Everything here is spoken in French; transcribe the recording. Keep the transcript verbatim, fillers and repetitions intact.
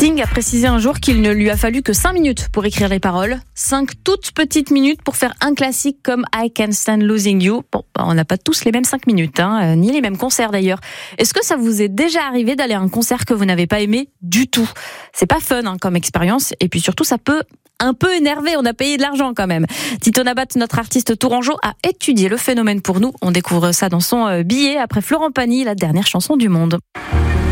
Sting a précisé un jour qu'il ne lui a fallu que cinq minutes pour écrire les paroles. cinq toutes petites minutes pour faire un classique comme I Can't Stand Losing You. Bon, on n'a pas tous les mêmes cinq minutes, hein, ni les mêmes concerts d'ailleurs. Est-ce que ça vous est déjà arrivé d'aller à un concert que vous n'avez pas aimé du tout ? C'est pas fun hein, comme expérience, et puis surtout ça peut un peu énerver, on a payé de l'argent quand même. Tito Nabat, notre artiste tourangeau, a étudié le phénomène pour nous. On découvre ça dans son billet après Florent Pagny, la dernière chanson du monde.